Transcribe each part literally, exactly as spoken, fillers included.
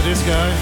Disco.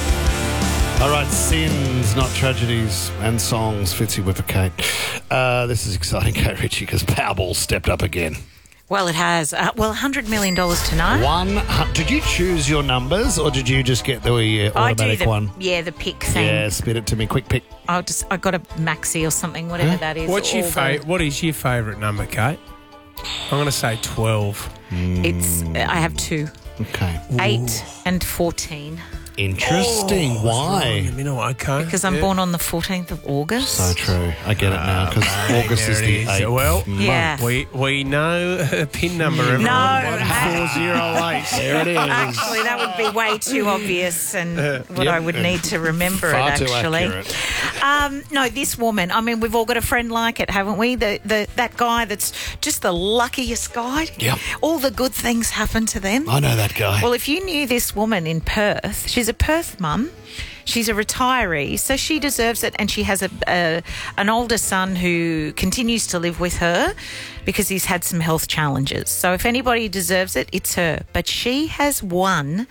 All right, sins, not tragedies, and songs. Fitzy Whipper-Kate. Uh, this is exciting, Kate Ritchie, because Powerball stepped up again. Well, it has. Uh, well, one hundred million dollars tonight. One. Did you choose your numbers, or did you just get the uh, automatic I do the, one? Yeah, the pick thing. Yeah, spit it to me. Quick pick. I'll just. I got a maxi or something, whatever Huh? that is. What's your All fa- the- What is your favourite number, Kate? I'm going to say twelve. It's. I have two. Okay. Eight and fourteen. Interesting. Why? You know, okay. Because I'm yeah. born on the fourteenth of August. So true. I get it now, because August There is it the is. eighth. Well, month. Yeah. We we know a pin number. Everyone. No. Four zero eight. There it is. Actually, that would be way too obvious and what Yep. I would need to remember Far it, too actually. accurate. Um, no, this woman, I mean, we've all got a friend like it, haven't we? The, the That guy that's just the luckiest guy. Yep. All the good things happen to them. I know that guy. Well, if you knew this woman in Perth, she's a Perth mum. She's a retiree, so she deserves it, and she has a, a an older son who continues to live with her because he's had some health challenges. So if anybody deserves it, it's her. But she has won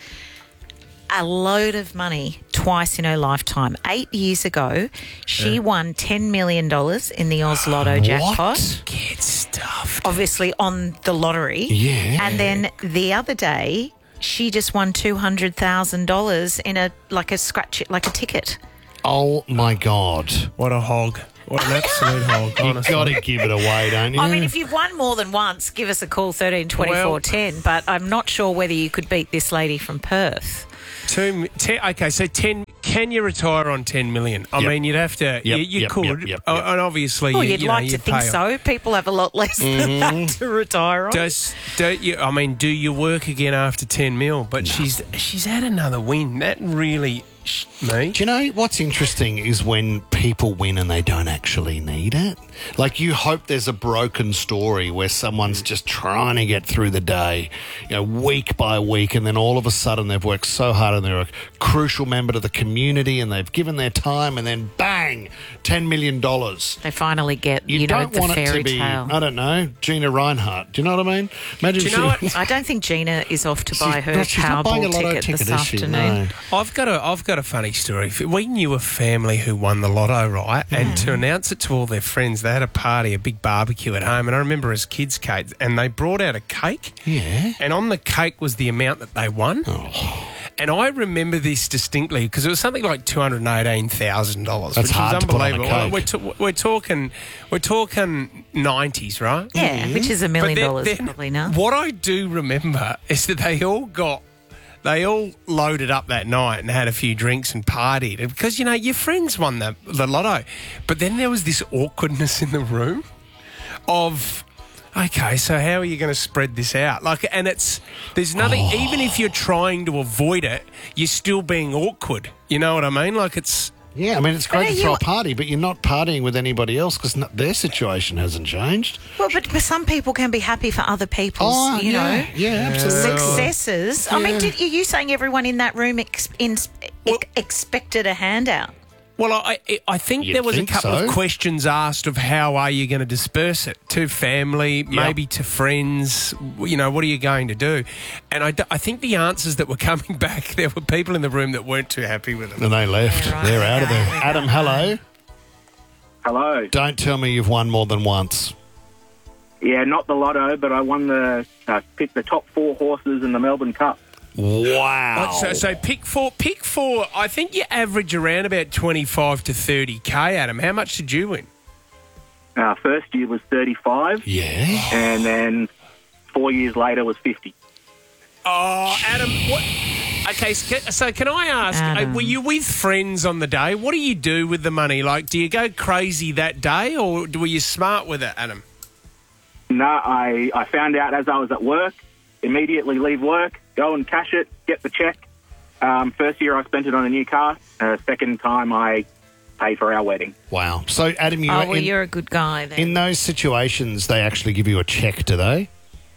a load of money twice in her lifetime. Eight years ago, she won ten million dollars in the Oz Lotto jackpot. What? Get stuffed. Obviously on the lottery. Yeah. And then the other day, she just won two hundred thousand dollars in a like a scratch like a ticket. Oh, my God. What a hog. What an absolute hog, You've honestly. got to give it away, don't you? I mean, if you've won more than once, give us a call, thirteen twenty-four Well- ten. But I'm not sure whether you could beat this lady from Perth. Two, ten, okay, so ten. Can you retire on ten million? I Yep. mean, you'd have to. you Yep, you yep, could, yep, yep, uh, yep. and obviously, Well, you, you'd you know, like to you'd think pay a- so. People have a lot less than that to retire on. Does do you? I mean, do you work again after ten mil? But she's she's had another win. That really sh- me. Do you know what's interesting is when people win and they don't actually need it? Like, you hope there's a broken story where someone's just trying to get through the day, you know, week by week, and then all of a sudden they've worked so hard and they're a crucial member to the community and they've given their time, and then bang, ten million dollars. They finally get, You, you, know, don't the want it fairy to be, tale. I don't know, Gina Reinhardt. Do you know what I mean? Imagine Do you know she- what? I don't think Gina is off to buy She's her not- she's not buying a Powerball lotto ticket, ticket, this is she? afternoon. No. I've got a I've got a funny story. We knew a family who won the lotto, right? And to announce it to all their friends, they had a party, a big barbecue at home. And I remember as kids, Kate, and they brought out a cake. Yeah. And on the cake was the amount that they won. Oh. And I remember this distinctly because it was something like two hundred eighteen thousand dollars, That's which hard was to put on a unbelievable. cake. We're, t- we're talking, we're talking nineties, right? Yeah, which is a million But then- dollars then probably now. What I do remember is that they all got, they all loaded up that night and had a few drinks and partied. And because, you know, your friends won the, the lotto. But then there was this awkwardness in the room of, okay, so how are you going to spread this out? Like, and it's, there's nothing, Oh. even if you're trying to avoid it, you're still being awkward. You know what I mean? Like, it's, Yeah, I mean, it's great But to are throw you- a party, but you're not partying with anybody else because their situation hasn't changed. Well, but, but some people can be happy for other people's, Oh, you yeah, know, yeah, absolutely. successes. I mean, Yeah. did, are you saying everyone in that room ex, in, Well- ex, expected a handout? well, I, I- I think You'd there was think a couple so. of questions asked of how are you going to disperse it to family, maybe to friends. You know, what are you going to do? And I, d- I think the answers that were coming back, there were people in the room that weren't too happy with them. And they left. Yeah, right. They're out of there. Yeah, we Adam, don't hello. Hello. Don't tell me you've won more than once. Yeah, not the lotto, but I won the uh, picked the top four horses in the Melbourne Cup. Wow. Oh, So, so pick four, pick four. I think you average around about twenty-five to thirty K, Adam. How much did you win? Uh, first year was thirty-five, Yeah. and then four years later was fifty. Oh, Adam, what? Okay, so can, so can I ask, uh, Adam. were you with friends on the day? What do you do with the money? Like, do you go crazy that day, or were you smart with it, Adam? No, I, I found out as I was at work, immediately leave work, go and cash it, get the check. Um, first year I spent it on a new car. Uh, second time I paid for our wedding. Wow. So, Adam, you Oh, well, in, you're a good guy then. in those situations, they actually give you a check, do they?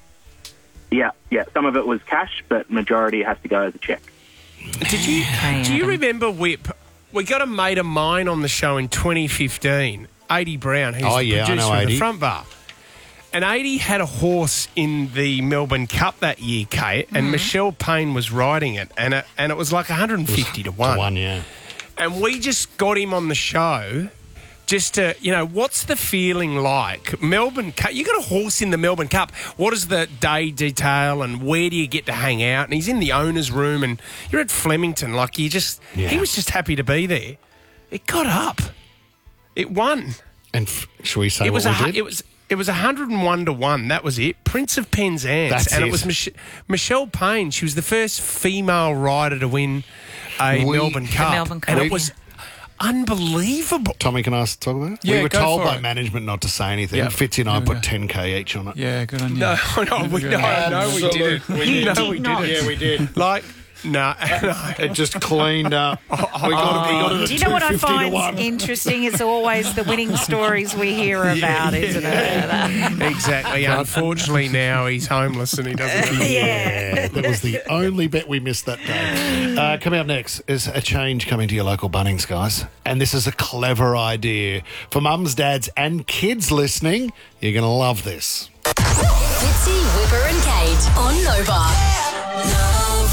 Yeah, yeah. Some of it was cash, but majority has to go as a check. Did you Okay, do you Adam. remember Whip? We got a mate of mine on the show in twenty fifteen, eighty Brown, who's Oh, the yeah, I producer know of the eighty. Front Bar. And eighty had a horse in the Melbourne Cup that year, Kate, and Michelle Payne was riding it, and it, and it was like one hundred fifty to one. To one, yeah. And we just got him on the show just to, you know, what's the feeling like? Melbourne Cup, you got a horse in the Melbourne Cup. What is the day detail and where do you get to hang out? And he's in the owner's room and you're at Flemington. Like, you just, Yeah. he was just happy to be there. It got up. It won. And f- shall we say It was what a, we hu- did? it was it was one hundred one to one. That was it. Prince of Penzance. That's and it, it. was Mich- Michelle Payne. She was the first female rider to win a We- Melbourne The Cup. Melbourne And Cup, it was yeah. unbelievable. Tommy, can I ask talk about it? Yeah, we were go told for by it. management not to say anything. Yeah. Fitzy and I Yeah, put yeah. ten K each on it. Yeah, good on you. No, no, we, no, no, we didn't. We no, did. we not. didn't. Yeah, we did. Like, no, no. It just cleaned up. We got it, we got it at Do you know what I two fifty to find one. interesting? It's always the winning stories we hear about, isn't it? Exactly. Unfortunately, now he's homeless and he doesn't. Yeah, that was the only bet we missed that day. Uh, coming up next is a change coming to your local Bunnings, guys. And this is a clever idea. For mums, dads and kids listening, you're going to love this. Fitzy, Whipper and Kate on Nova.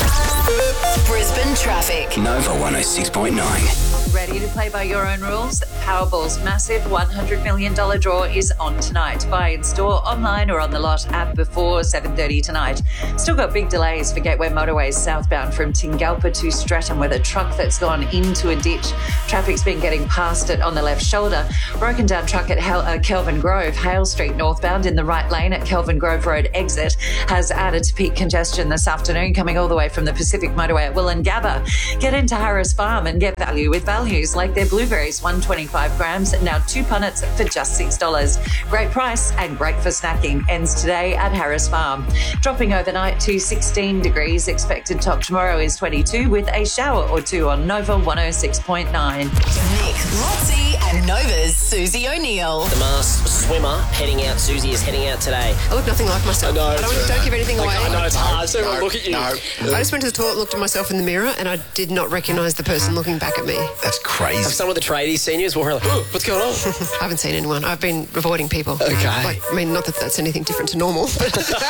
Brisbane traffic. Nova one oh six point nine. Ready to play by your own rules? Powerball's massive one hundred million dollars draw is on tonight. Buy in store, online or on the Lot app before seven thirty tonight. Still got big delays for Gateway Motorways southbound from Tingalpa to Stratton with a truck that's gone into a ditch. Traffic's been getting past it on the left shoulder. Broken down truck at Hel- uh, Kelvin Grove, Hale Street northbound in the right lane at Kelvin Grove Road exit has added to peak congestion this afternoon coming all the way from the Pacific Motorway at Wollongabba. Get into Harris Farm and get value with values like their blueberries, one hundred twenty-five grams, now two punnets for just six dollars. Great price and great for snacking. Ends today at Harris Farm. Dropping overnight to sixteen degrees. Expected top tomorrow is twenty-two with a shower or two on Nova one oh six point nine. Nick, Lotzie and Nova's Susie O'Neill. The masked swimmer heading out. Susie is heading out today. I look nothing like myself. I know, I don't, it's- don't give anything away. I know it's hard. So No, look at you. no. I just went to the toilet, looked at myself in the mirror, and I did not recognise the person looking back at me. I That's crazy. Some of the tradies, seniors, were like, oh, what's going on? haven't seen anyone. I've been avoiding people. Okay. Like, I mean, not that that's anything different to normal. But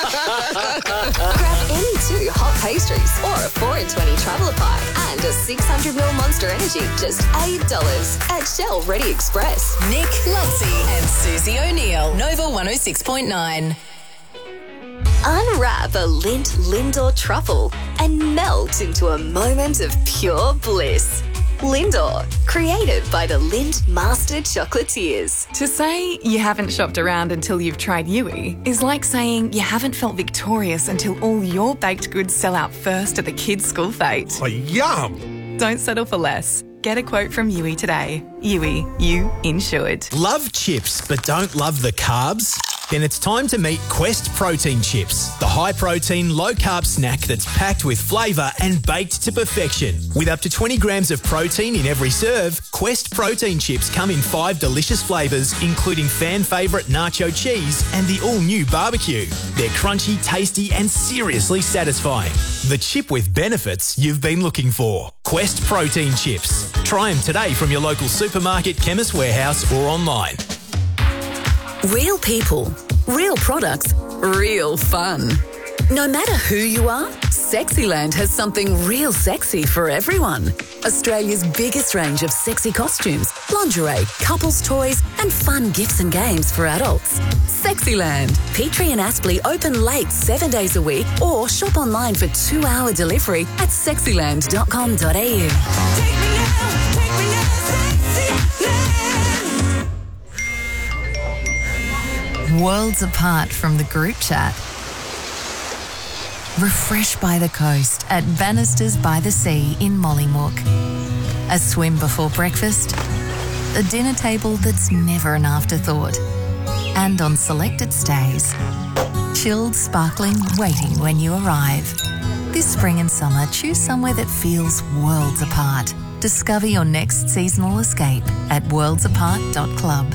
Grab any two hot pastries or a four in twenty traveller pack and a six hundred milliliter Monster Energy, just eight dollars at Shell Ready Express. Nick, Lotzie and Susie O'Neill. Nova one oh six point nine. Unwrap a Lindt Lindor truffle and melt into a moment of pure bliss. Lindor, created by the Lindt Master Chocolatiers. To say you haven't shopped around until you've tried Yui is like saying you haven't felt victorious until all your baked goods sell out first at the kids' school fete. Oh, yum! Don't settle for less. Get a quote from Yui today. Yui, you insured. Love chips but don't love the carbs? Then it's time to meet Quest Protein Chips, the high-protein, low-carb snack that's packed with flavour and baked to perfection. With up to twenty grams of protein in every serve, Quest Protein Chips come in five delicious flavours, including fan favourite nacho cheese and the all-new barbecue. They're crunchy, tasty and seriously satisfying. The chip with benefits you've been looking for. Quest Protein Chips. Try them today from your local supermarket, chemist warehouse or online. Real people, real products, real fun. No matter who you are, Sexyland has something real sexy for everyone. Australia's biggest range of sexy costumes, lingerie, couples toys and fun gifts and games for adults. Sexyland. Petrie and Aspley open late seven days a week or shop online for two-hour delivery at sexyland dot com dot a u. Take me out, take me out, Sexyland. Worlds apart from the group chat. Refresh by the coast at Bannisters by the Sea in Mollymook. A swim before breakfast. A dinner table that's never an afterthought. And on selected stays, chilled, sparkling, waiting when you arrive. This spring and summer, choose somewhere that feels worlds apart. Discover your next seasonal escape at worlds apart dot club.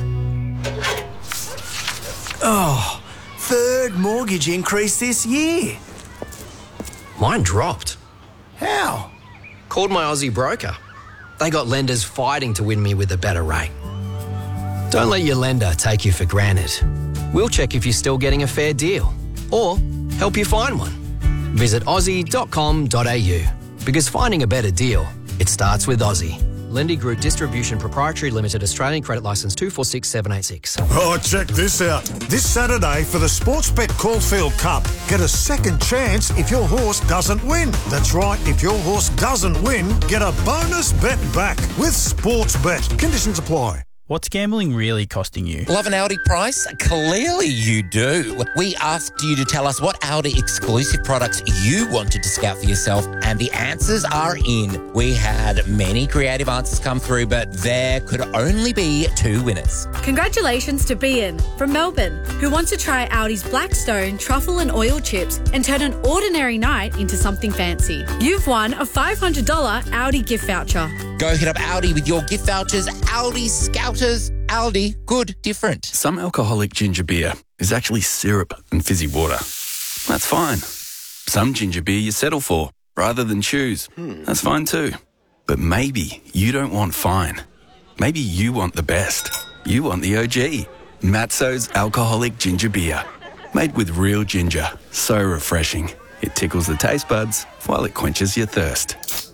Oh, third mortgage increase this year. Mine dropped. How? Called my Aussie broker. They got lenders fighting to win me with a better rate. Don't let your lender take you for granted. We'll check if you're still getting a fair deal or help you find one. Visit aussie dot com dot a u because finding a better deal, it starts with Aussie. Lendy Group Distribution Proprietary Limited, Australian Credit Licence two four six seven eight six. Oh, check this out. This Saturday for the Sportsbet Caulfield Cup, get a second chance if your horse doesn't win. That's right, if your horse doesn't win, get a bonus bet back with Sportsbet. Conditions apply. What's gambling really costing you? Love an Audi price? Clearly you do. We asked you to tell us what Audi exclusive products you wanted to scout for yourself, and the answers are in. We had many creative answers come through, but there could only be two winners. Congratulations to Bian from Melbourne, who wants to try Audi's Blackstone truffle and oil chips and turn an ordinary night into something fancy. You've won a five hundred dollars Audi gift voucher. Go hit up Audi with your gift vouchers. Audi Scouters. Aldi, good, different. Some alcoholic ginger beer is actually syrup and fizzy water. That's fine. Some ginger beer you settle for rather than choose. Hmm. That's fine too. But maybe you don't want fine. Maybe you want the best. You want the O G. Matzo's alcoholic ginger beer. Made with real ginger. So refreshing. It tickles the taste buds while it quenches your thirst.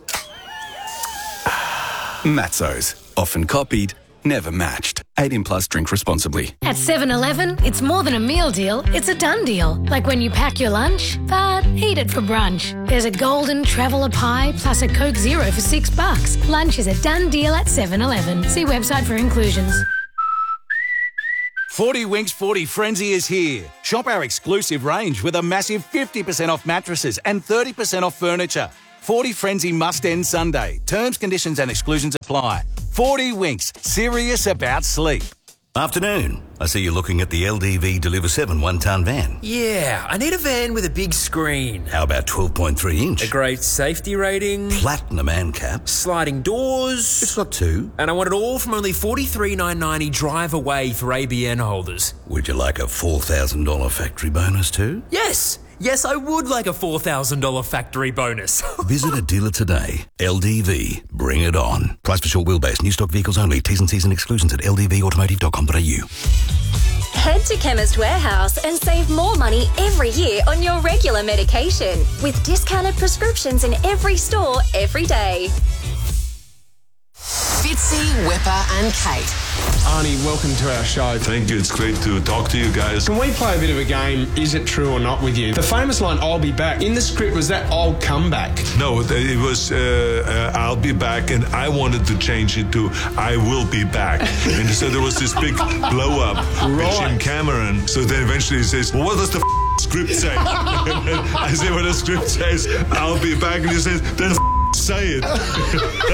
Matzo's. Often copied, never matched. eighteen plus, drink responsibly. At seven eleven, it's more than a meal deal, it's a done deal. Like when you pack your lunch, but eat it for brunch. There's a golden traveller pie plus a Coke Zero for six bucks. Lunch is a done deal at seven eleven. See website for inclusions. forty Winks forty Frenzy is here. Shop our exclusive range with a massive fifty percent off mattresses and thirty percent off furniture. forty Frenzy must end Sunday. Terms, conditions and exclusions apply. forty Winks, serious about sleep. Afternoon. I see you're looking at the L D V Deliver seven one-tonne van. Yeah, I need a van with a big screen. How about twelve point three inch? A great safety rating. Platinum ANCAP. Sliding doors. It's got two. And I want it all from only forty-three thousand nine hundred ninety drive away for A B N holders. Would you like a four thousand dollars factory bonus too? Yes! Yes, I would like a four thousand dollars factory bonus. Visit a dealer today. L D V. Bring it on. Price for short wheelbase. New stock vehicles only. T's and C's and exclusions at l d v automotive dot com dot a u. Head to Chemist Warehouse and save more money every year on your regular medication with discounted prescriptions in every store every day. Fitzy, Wepper and Kate. Arnie, welcome to our show. Thank you. It's great to talk to you guys. Can we play a bit of a game, is it true or not, with you? The famous line, I'll be back. In the script, was that I'll come back? No, it was uh, uh, I'll be back, and I wanted to change it to I will be back. And so there was this big blow up right. with Jim Cameron. So then eventually he says, well, what does the f- script say? And then I say, well, the script says I'll be back. And he says, then f- say it.